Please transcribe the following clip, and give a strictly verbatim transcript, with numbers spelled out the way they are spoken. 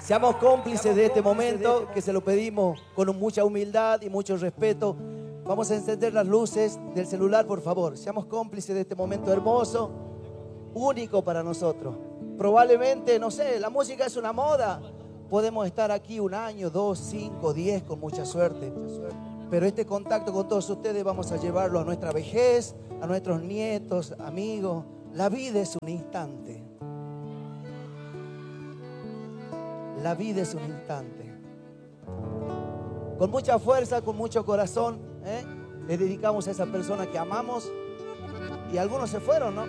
Seamos cómplices de este momento, que se lo pedimos con mucha humildad y mucho respeto. Vamos a encender las luces del celular, por favor. Seamos cómplices de este momento hermoso, único para nosotros. Probablemente, no sé, la música es una moda. Podemos estar aquí un año, dos, cinco, diez, con mucha suerte. Pero este contacto con todos ustedes vamos a llevarlo a nuestra vejez, a nuestros nietos, amigos. La vida es un instante. La vida es un instante. Con mucha fuerza, con mucho corazón, ¿eh? le dedicamos a esa persona que amamos. Y algunos se fueron, ¿no?